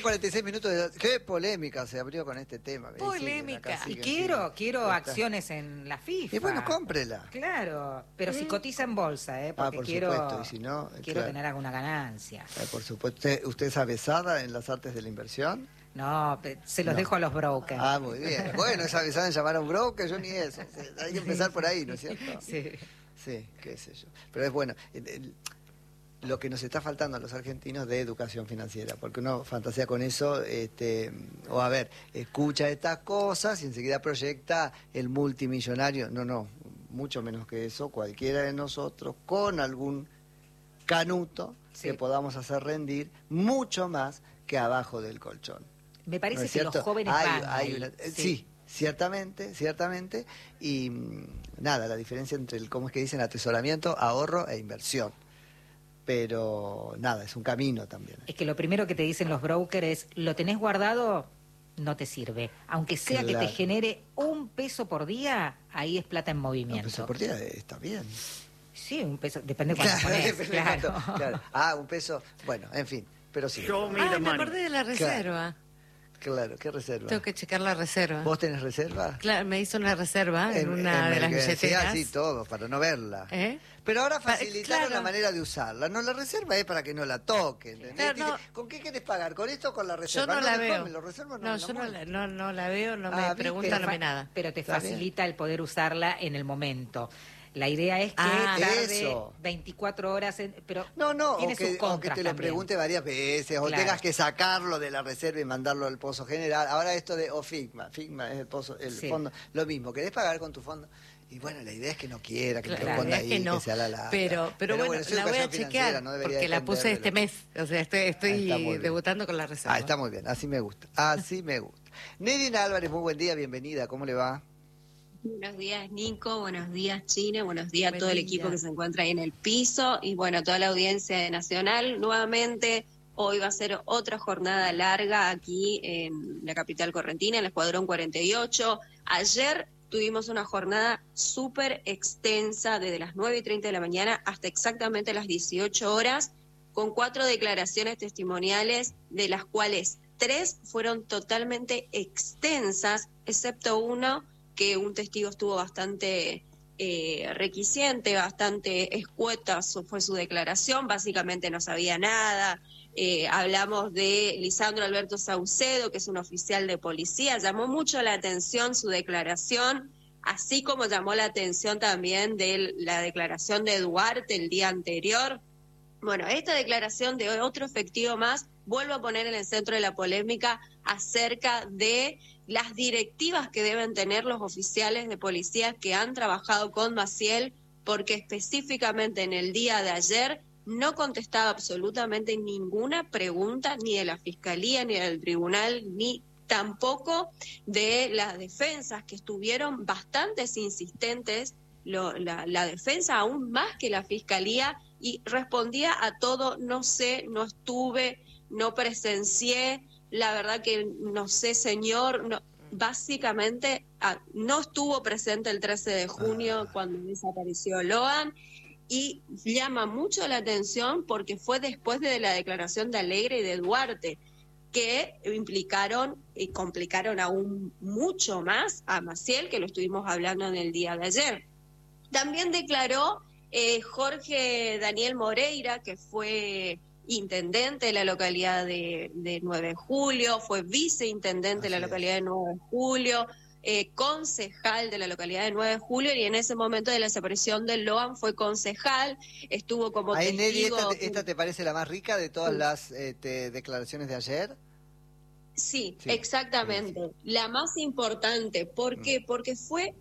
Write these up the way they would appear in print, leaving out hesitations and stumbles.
46 minutos qué polémica se abrió con este tema. Polémica. Sí, Y quiero acciones en la FIFA. Y bueno, cómprela. Claro, pero si cotiza en bolsa, porque por quiero, supuesto, y si no, quiero tener alguna ganancia. Por supuesto. ¿Usted es avesada en las artes de la inversión? No, se los dejo a los brokers. Ah, muy bien. Bueno, es avesada en llamar a un broker, yo ni eso. Hay que empezar por ahí, ¿no es cierto? Sí. Sí, qué sé yo. Pero es bueno. Lo que nos está faltando a los argentinos de educación financiera, porque uno fantasea con eso, o a ver, escucha estas cosas y enseguida proyecta el multimillonario. No, mucho menos que eso, cualquiera de nosotros, con algún canuto que podamos hacer rendir mucho más que abajo del colchón. Me parece ¿No es que cierto? los jóvenes Sí, ciertamente, y nada, la diferencia entre ¿cómo es que dicen? Atesoramiento, ahorro e inversión. Pero nada, es un camino también. Es que lo primero que te dicen los brokers es, lo tenés guardado, no te sirve. Aunque sea que te genere $1 por día, ahí es plata en movimiento. $1 por día está bien. Sí, $1, depende cuánto ponés, claro. $1, bueno, en fin, pero sí. Me acordé de la reserva. Claro, ¿qué reserva? Tengo que checar la reserva. ¿Vos tenés reserva? Claro, me hizo una reserva en una de las billeteras. Sí, todo, para no verla. Pero ahora facilitaron la manera de usarla. No, la reserva es para que no la toquen. Claro, ¿con qué querés pagar? ¿Con esto o con la reserva? Yo no la veo. No la veo, no me preguntan, no me nada. Pero te facilita el poder usarla en el momento. La idea es que tarde 24 horas, pero tiene sus contras o que te lo pregunte varias veces, o tengas que sacarlo de la reserva y mandarlo al pozo general. Ahora esto de FIGMA es el pozo, el fondo, lo mismo, ¿querés pagar con tu fondo? Y bueno, la idea es que no quiera, que te lo ponga ahí, que sea la lata. Pero bueno, la voy a chequear, porque la puse este mes, o sea, estoy debutando con la reserva. Está muy bien, así me gusta. Nerina Álvarez, muy buen día, bienvenida, ¿cómo le va? Buenos días, Nico. Buenos días, China. Buenos días a todo el equipo que se encuentra ahí en el piso. Y bueno, toda la audiencia de Nacional. Nuevamente, hoy va a ser otra jornada larga aquí en la capital correntina, en el Escuadrón 48. Ayer tuvimos una jornada súper extensa, desde las 9:30 de la mañana hasta exactamente las 18 horas, con 4 declaraciones testimoniales, de las cuales 3 fueron totalmente extensas, excepto uno que un testigo estuvo bastante requisente, bastante escueta fue su declaración, básicamente no sabía nada. Hablamos de Lisandro Alberto Saucedo, que es un oficial de policía, llamó mucho la atención su declaración, así como llamó la atención también de la declaración de Duarte el día anterior. Bueno, esta declaración de otro efectivo más vuelve a poner en el centro de la polémica acerca de las directivas que deben tener los oficiales de policía que han trabajado con Maciel, porque específicamente en el día de ayer no contestaba absolutamente ninguna pregunta, ni de la Fiscalía, ni del Tribunal, ni tampoco de las defensas, que estuvieron bastante insistentes, la defensa aún más que la Fiscalía, y respondía a todo, no sé, no estuve, no presencié, la verdad que no sé, señor, no, básicamente no estuvo presente el 13 de junio cuando desapareció Loan, y llama mucho la atención porque fue después de la declaración de Alegre y de Duarte, que implicaron y complicaron aún mucho más a Maciel, que lo estuvimos hablando en el día de ayer. También declaró Jorge Daniel Moreira, que fue intendente de la localidad de 9 de julio, fue viceintendente de la localidad de 9 de julio, concejal de la localidad de 9 de julio, y en ese momento de la desaparición de Loan fue concejal, estuvo como testigo. ¿Esta te parece la más rica de todas las declaraciones de ayer? Sí, exactamente. Sí. La más importante. ¿Por qué? Porque fue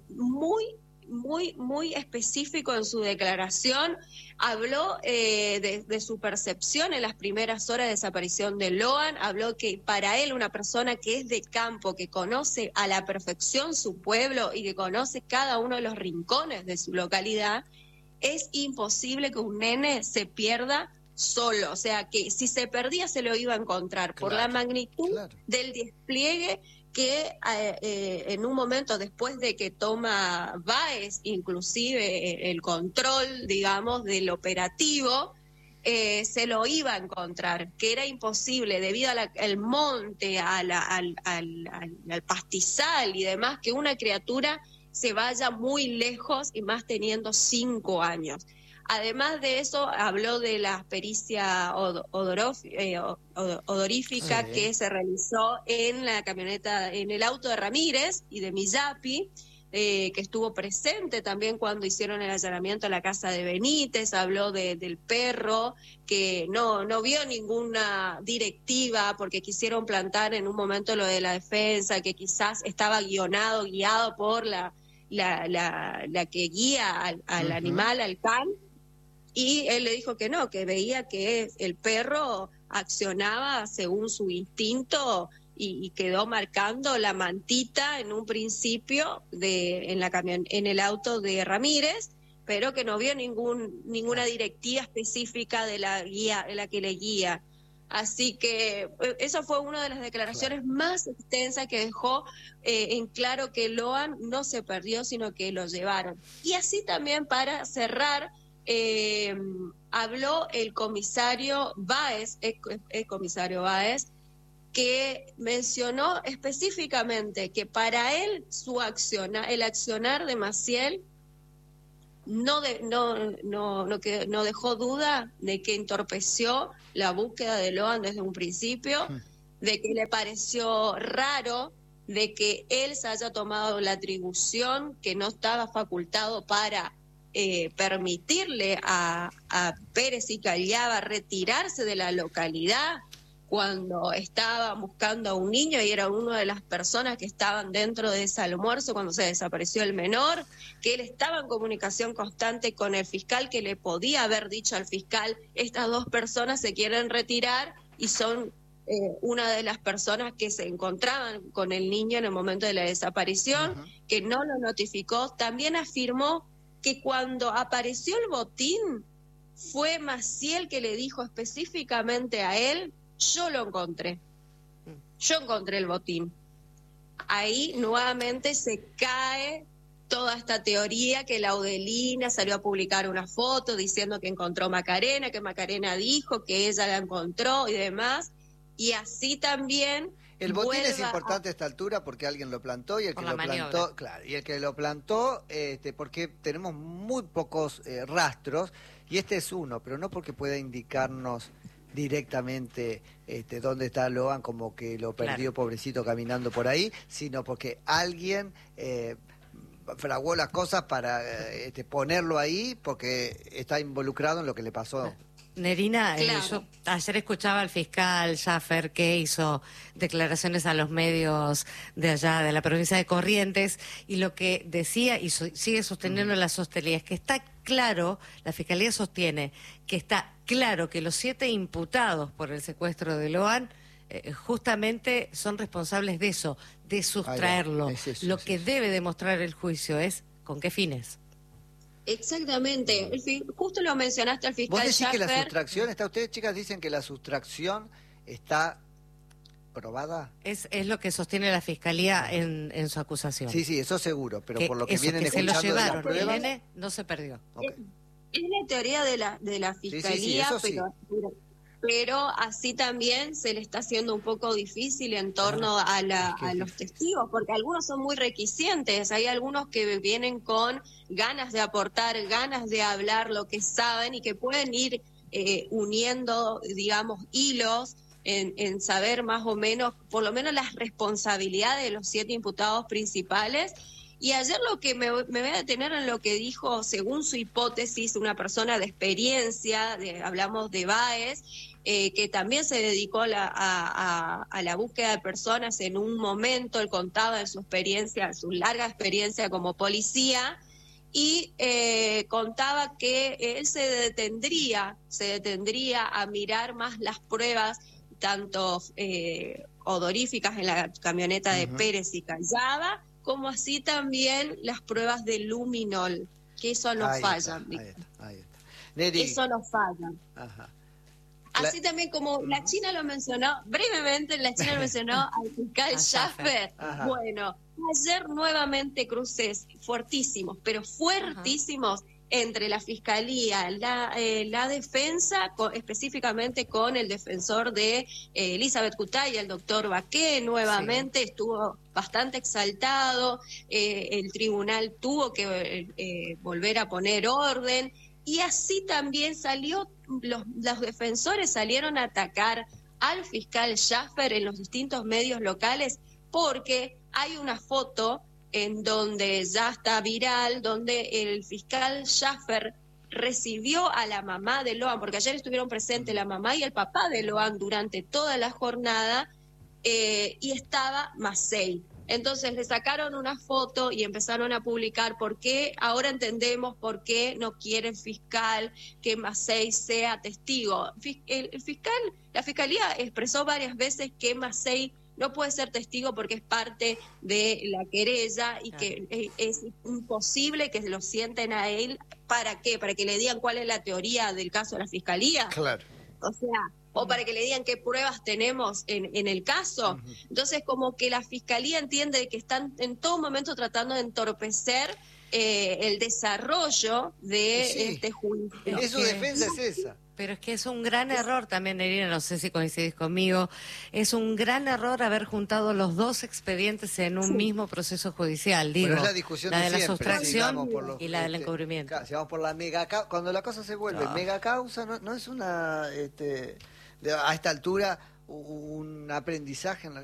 muy específico en su declaración. Habló de su percepción en las primeras horas de desaparición de Loan. Habló que para él, una persona que es de campo, que conoce a la perfección su pueblo y que conoce cada uno de los rincones de su localidad, es imposible que un nene se pierda solo, o sea que si se perdía se lo iba a encontrar, por la magnitud del despliegue que en un momento después de que toma Báez inclusive el control, digamos, del operativo, se lo iba a encontrar, que era imposible debido al monte, al pastizal y demás, que una criatura se vaya muy lejos y más teniendo 5 años. Además de eso, habló de la pericia odorífica que se realizó en la camioneta, en el auto de Ramírez y de Millapi, que estuvo presente también cuando hicieron el allanamiento a la casa de Benítez. Habló del perro, que no vio ninguna directiva porque quisieron plantar en un momento lo de la defensa, que quizás estaba guiado por la que guía al animal, al can, y él le dijo que no, que veía que el perro accionaba según su instinto y quedó marcando la mantita en un principio en el auto de Ramírez, pero que no vio ninguna directiva específica de la que le guía. Así que eso fue una de las declaraciones más extensas que dejó en claro que Loan no se perdió, sino que lo llevaron. Y así también, para cerrar, habló el comisario Báez, el comisario Báez, que mencionó específicamente que para él el accionar de Maciel no dejó duda de que entorpeció la búsqueda de Loan desde un principio, de que le pareció raro de que él se haya tomado la atribución que no estaba facultado para permitirle a Pérez y Caliaba retirarse de la localidad cuando estaban buscando a un niño y era una de las personas que estaban dentro de ese almuerzo cuando se desapareció el menor, que él estaba en comunicación constante con el fiscal, que le podía haber dicho al fiscal: estas 2 personas se quieren retirar y son una de las personas que se encontraban con el niño en el momento de la desaparición, que no lo notificó. También afirmó que cuando apareció el botín fue Maciel que le dijo específicamente a él: yo lo encontré, yo encontré el botín. Ahí nuevamente se cae toda esta teoría que Laudelina salió a publicar una foto diciendo que encontró Macarena, que Macarena dijo que ella la encontró y demás, y así también... El botín es importante a esta altura porque alguien lo plantó y el que lo plantó, claro, y el que lo plantó, porque tenemos muy pocos rastros, y este es uno, pero no porque pueda indicarnos directamente dónde está Loan, como que lo perdió, pobrecito, caminando por ahí, sino porque alguien fraguó las cosas para ponerlo ahí porque está involucrado en lo que le pasó. Nerina, yo ayer escuchaba al fiscal Schaffer, que hizo declaraciones a los medios de allá de la provincia de Corrientes, y lo que decía y sigue sosteniendo la sostenibilidad es que está claro, la Fiscalía sostiene que está claro que los 7 imputados por el secuestro de Loan justamente son responsables de eso, de sustraerlo. Lo que debe demostrar el juicio es con qué fines. Exactamente, justo lo mencionaste al fiscal. ¿Vos decís Schaffer, que la sustracción está? Ustedes, chicas, dicen que la sustracción está probada. Es lo que sostiene la Fiscalía en su acusación. Sí, eso seguro, pero que por lo que eso, vienen que escuchando se lo llevaron, de las pruebas, el nene no se perdió. Es la teoría de la Fiscalía, pero así también se le está haciendo un poco difícil en torno a los testigos, porque algunos son muy requisientes, hay algunos que vienen con ganas de aportar, ganas de hablar lo que saben y que pueden ir uniendo, digamos, hilos en saber más o menos, por lo menos las responsabilidades de los 7 imputados principales. Y ayer lo que me voy a detener en lo que dijo, según su hipótesis, una persona de experiencia, hablamos de Báez, que también se dedicó a la búsqueda de personas en un momento. Él contaba de su experiencia, su larga experiencia como policía, y contaba que él se detendría a mirar más las pruebas, tanto odoríficas en la camioneta de Pérez y Caliaba, como así también las pruebas de luminol, que eso no fallan. Ahí está. Eso no fallan. Ajá. Así también como la China lo mencionó, brevemente la China lo mencionó al fiscal Schaffer. Bueno, ayer nuevamente cruces fuertísimos, pero fuertísimos, entre la Fiscalía, la defensa, específicamente con el defensor de Elizabeth Cutay, el doctor Baqué, nuevamente estuvo bastante exaltado, el tribunal tuvo que volver a poner orden, y así también los defensores salieron a atacar al fiscal Schaffer en los distintos medios locales, porque hay una foto en donde ya está viral, donde el fiscal Schaffer recibió a la mamá de Loan, porque ayer estuvieron presentes la mamá y el papá de Loan durante toda la jornada, y estaba Mazzei. Entonces le sacaron una foto y empezaron a publicar por qué, ahora entendemos por qué no quiere el fiscal que Mazzei sea testigo. La fiscalía expresó varias veces que Mazzei no puede ser testigo porque es parte de la querella y que es imposible que lo sienten a él. ¿Para qué? ¿Para que le digan cuál es la teoría del caso de la fiscalía? Claro. O sea, o para que le digan qué pruebas tenemos en el caso. Entonces, como que la fiscalía entiende que están en todo momento tratando de entorpecer el desarrollo de este juicio. Su defensa es esa. Pero es que es un gran error también, Irina, no sé si coincidís conmigo, es un gran error haber juntado los dos expedientes en un mismo proceso judicial, digo, pero es la discusión la de la siempre, sustracción los, y la del encubrimiento. Si vamos por la mega causa, cuando la cosa se vuelve mega causa, no es una, a esta altura, un aprendizaje en la